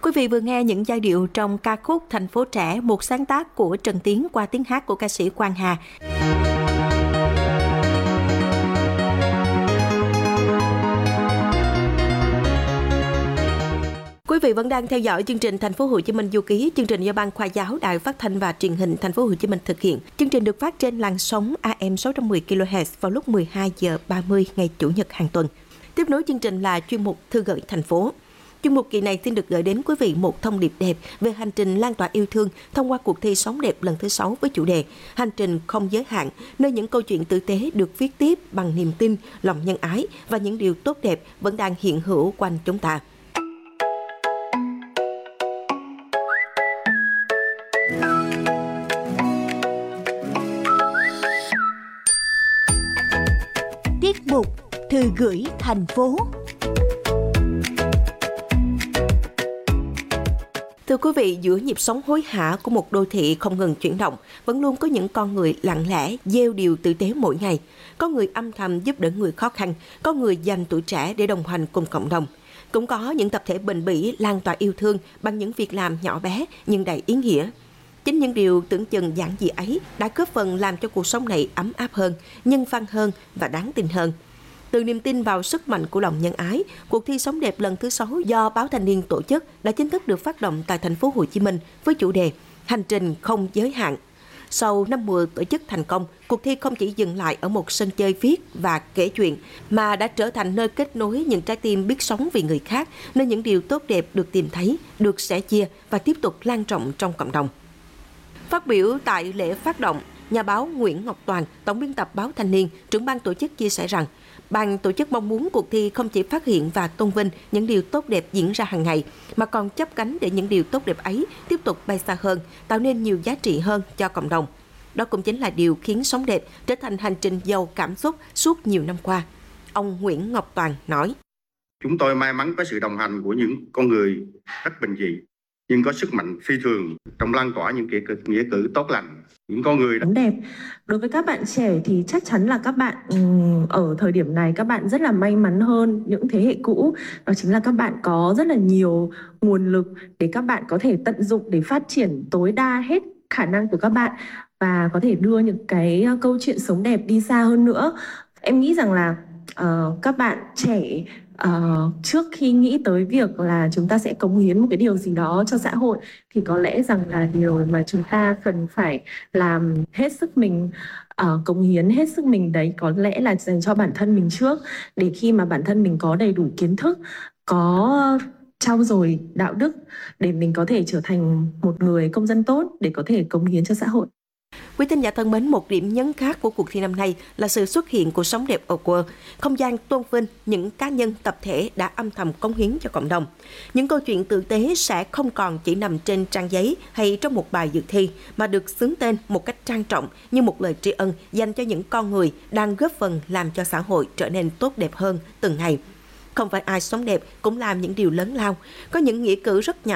Quý vị vừa nghe những giai điệu trong ca khúc Thành phố trẻ, một sáng tác của Trần Tiến qua tiếng hát của ca sĩ Quang Hà. Quý vị vẫn đang theo dõi chương trình Thành phố Hồ Chí Minh Du ký, chương trình do Ban Khoa giáo Đài Phát thanh và Truyền hình Thành phố Hồ Chí Minh thực hiện. Chương trình được phát trên làn sóng AM 610 kHz vào lúc 12 giờ 30 ngày Chủ nhật hàng tuần. Tiếp nối chương trình là chuyên mục Thư gửi thành phố. Chuyên mục kỳ này xin được gửi đến quý vị một thông điệp đẹp về hành trình lan tỏa yêu thương thông qua cuộc thi Sống đẹp lần thứ 6 với chủ đề Hành trình không giới hạn, nơi những câu chuyện tử tế được viết tiếp bằng niềm tin, lòng nhân ái và những điều tốt đẹp vẫn đang hiện hữu quanh chúng ta. Tiết mục Thư gửi thành phố. Thưa quý vị, giữa nhịp sống hối hả của một đô thị không ngừng chuyển động, vẫn luôn có những con người lặng lẽ gieo điều tử tế mỗi ngày. Có người âm thầm giúp đỡ người khó khăn, có người dành tuổi trẻ để đồng hành cùng cộng đồng. Cũng có những tập thể bền bỉ lan tỏa yêu thương bằng những việc làm nhỏ bé nhưng đầy ý nghĩa. Chính những điều tưởng chừng giản dị ấy đã góp phần làm cho cuộc sống này ấm áp hơn, nhân văn hơn và đáng tin hơn. Từ niềm tin vào sức mạnh của lòng nhân ái, cuộc thi Sống đẹp lần thứ 6 do Báo Thanh niên tổ chức đã chính thức được phát động tại Thành phố Hồ Chí Minh với chủ đề Hành trình không giới hạn. Sau 5 mùa tổ chức thành công, cuộc thi không chỉ dừng lại ở một sân chơi viết và kể chuyện, mà đã trở thành nơi kết nối những trái tim biết sống vì người khác, nơi những điều tốt đẹp được tìm thấy, được sẻ chia và tiếp tục lan rộng trong cộng đồng. Phát biểu tại lễ phát động, nhà báo Nguyễn Ngọc Toàn, tổng biên tập Báo Thanh niên, trưởng ban tổ chức chia sẻ rằng, ban tổ chức mong muốn cuộc thi không chỉ phát hiện và tôn vinh những điều tốt đẹp diễn ra hàng ngày, mà còn chắp cánh để những điều tốt đẹp ấy tiếp tục bay xa hơn, tạo nên nhiều giá trị hơn cho cộng đồng. Đó cũng chính là điều khiến Sống đẹp trở thành hành trình giàu cảm xúc suốt nhiều năm qua. Ông Nguyễn Ngọc Toàn nói: Chúng tôi may mắn có sự đồng hành của những con người rất bình dị, nhưng có sức mạnh phi thường trong lan tỏa những nghĩa cử tốt lành. Những con người đẹp. Đối với các bạn trẻ thì chắc chắn là các bạn ở thời điểm này các bạn rất là may mắn hơn những thế hệ cũ. Đó chính là các bạn có rất là nhiều nguồn lực để các bạn có thể tận dụng để phát triển tối đa hết khả năng của các bạn và có thể đưa những cái câu chuyện sống đẹp đi xa hơn nữa. Em nghĩ rằng là các bạn trẻ trước khi nghĩ tới việc là chúng ta sẽ cống hiến một cái điều gì đó cho xã hội thì có lẽ rằng là điều mà chúng ta cần phải làm hết sức mình, cống hiến hết sức mình đấy có lẽ là dành cho bản thân mình trước, để khi mà bản thân mình có đầy đủ kiến thức, có trau dồi đạo đức để mình có thể trở thành một người công dân tốt để có thể cống hiến cho xã hội. Quý thính giả thân mến, một điểm nhấn khác của cuộc thi năm nay là sự xuất hiện của Sống đẹp Award, không gian tôn vinh những cá nhân tập thể đã âm thầm cống hiến cho cộng đồng. Những câu chuyện tử tế sẽ không còn chỉ nằm trên trang giấy hay trong một bài dự thi, mà được xướng tên một cách trang trọng như một lời tri ân dành cho những con người đang góp phần làm cho xã hội trở nên tốt đẹp hơn từng ngày. Không phải ai sống đẹp cũng làm những điều lớn lao, có những nghĩa cử rất nhỏ